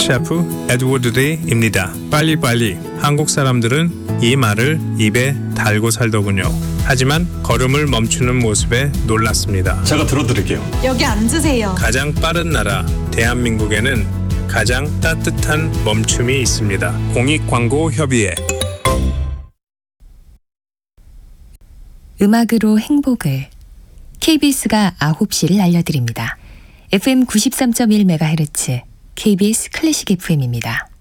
셰프 에드워드 데이입니다. 빨리빨리. 한국 사람들은 이 말을 입에 달고 살더군요. 하지만 걸음을 멈추는 모습에 놀랐습니다. 제가 들어드릴게요. 여기 앉으세요. 가장 빠른 나라 대한민국에는 가장 따뜻한 멈춤이 있습니다. 공익광고협의회. 음악으로 행복을. KBS가 9시를 알려드립니다. FM 93.1MHz KBS 클래식 FM입니다.